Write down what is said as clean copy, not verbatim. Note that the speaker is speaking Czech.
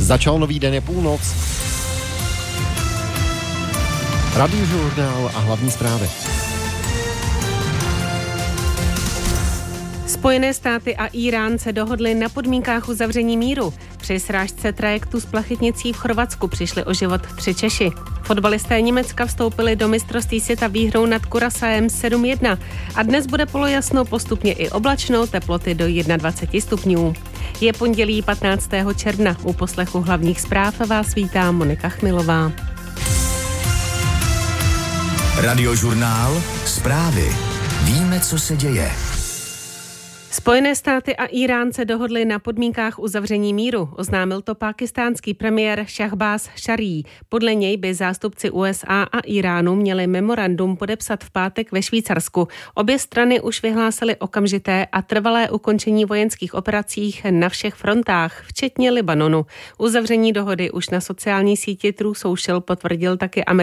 Začal nový den, je půlnoc. Radiožurnál a hlavní zprávy. Spojené státy a Irán se dohodli na podmínkách uzavření míru. Při srážce trajektu s plachetnicí v Chorvatsku přišli o život 3 Češi. Fotbalisté Německa vstoupili do mistrovství světa výhrou nad Curaçaem 7-1 a dnes bude polojasno, postupně i oblačno, teploty do 21 stupňů. Je pondělí 15. června. U poslechu hlavních zpráv vás vítá Monika Chmilová. Radiožurnál, zprávy. Víme, co se děje. Spojené státy a Irán se dohodli na podmínkách uzavření míru, oznámil to pákistánský premiér Šahbáz Šaríí. Podle něj by zástupci USA a Iránu měli memorandum podepsat v pátek ve Švýcarsku. Obě strany už vyhlásily okamžité a trvalé ukončení vojenských operací na všech frontách, včetně Libanonu. Uzavření dohody už na sociální síti True Social potvrdil taky americký